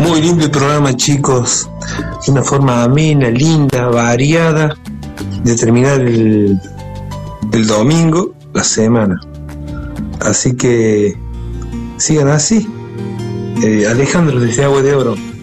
Muy lindo el programa, chicos. Una forma amena, linda, variada de terminar el domingo, la semana. Así que sigan así. Alejandro desde Agua de Oro.